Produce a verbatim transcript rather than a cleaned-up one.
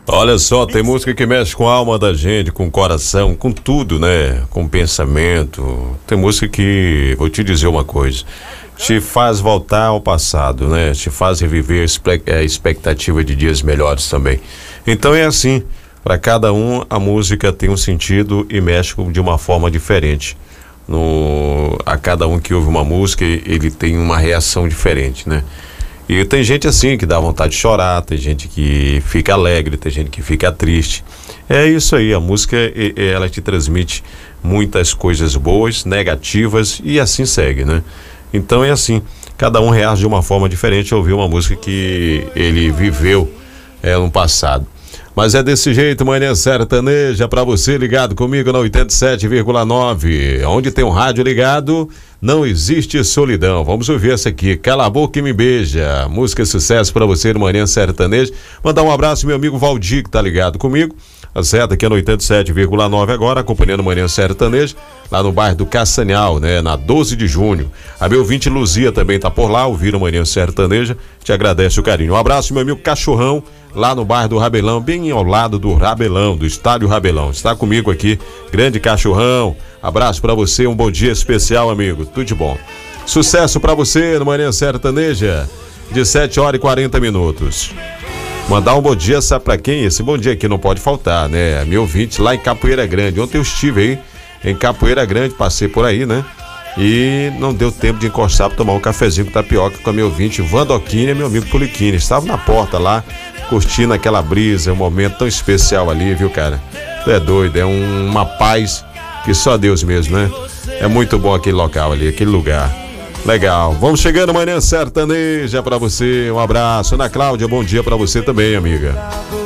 Olha só, tem música que mexe com a alma da gente, com o coração, com tudo, né? Com o pensamento. Tem música que, vou te dizer uma coisa, te faz voltar ao passado, né? Te faz reviver a expectativa de dias melhores também. Então é assim, para cada um a música tem um sentido e mexe de uma forma diferente. No, a cada um que ouve uma música, ele tem uma reação diferente, né? E tem gente assim que dá vontade de chorar, tem gente que fica alegre, tem gente que fica triste. É isso aí, a música ela te transmite muitas coisas boas, negativas e assim segue, né? Então é assim, cada um reage de uma forma diferente ao ouvir uma música que ele viveu é, no passado. Mas é desse jeito, Manhã Sertaneja, pra você ligado comigo na oitenta e sete vírgula nove. Onde tem um rádio ligado, não existe solidão. Vamos ouvir essa aqui, Cala a Boca e Me Beija. Música sucesso pra você no Manhã Sertaneja. Mandar um abraço meu amigo Valdir, que tá ligado comigo. Acerta aqui no oitenta e sete vírgula nove agora, acompanhando Manhã Sertaneja, lá no bairro do Castanhal, né? Na doze de junho. A meu ouvinte Luzia também tá por lá, ouviram Manhã Sertaneja. Te agradece o carinho. Um abraço meu amigo Cachorrão, lá no bairro do Rabelão, bem ao lado do Rabelão, do estádio Rabelão. Está comigo aqui, grande Cachorrão. Abraço pra você, um bom dia especial, amigo. Tudo de bom. Sucesso pra você no Manhã Sertaneja, de sete horas e quarenta minutos. Mandar um bom dia, sabe pra quem? Esse bom dia aqui não pode faltar, né? Meu ouvinte lá em Capoeira Grande. Ontem eu estive aí em Capoeira Grande, passei por aí, né? E não deu tempo de encostar pra tomar um cafezinho com tapioca com a meu ouvinte Vandoquini e meu amigo Poliquini. Estava na porta lá, curtindo aquela brisa, um momento tão especial ali, viu, cara? Tu é doido, é um, uma paz que só Deus mesmo, né? É muito bom aquele local ali, aquele lugar. Legal, vamos chegando Manhã Sertaneja pra você, um abraço. Ana Cláudia, bom dia pra você também, amiga.